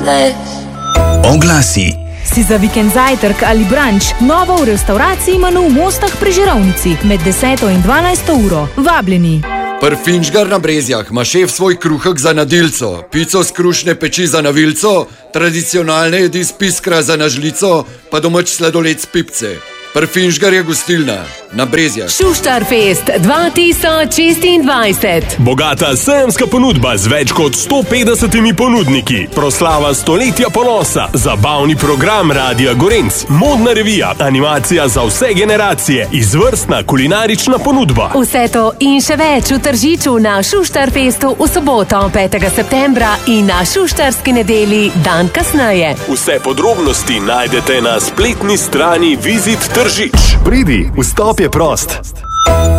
Oglasi. Si za vikend zajtrk ali brunch, novo v restavraciji Manu v Mostah pri Žirovnici med 10. in 12. uro. Vabljeni. Prfinžgar na Brezjah ima šef svoj kruhek za nadilco, pico z krušne peči za navilco, tradicionalne jedi z piskra za nažlico, pa domač sladoled z pipce. Prfinžgar je gostilna na Brezjah. Šuštarfest 2026. Bogata sejemska ponudba z več kot 150 ponudniki. Proslava stoletja ponosa, zabavni program Radia Gorenc, modna revija, animacija za vse generacije, izvrstna kulinarična ponudba. Vse to in še več v Tržiču na Šuštarfestu v soboto 5. septembra in na Šuštarski nedeli dan kasneje. Vse podrobnosti najdete na spletni strani Visit Tržič. Pridi, vstop je prost.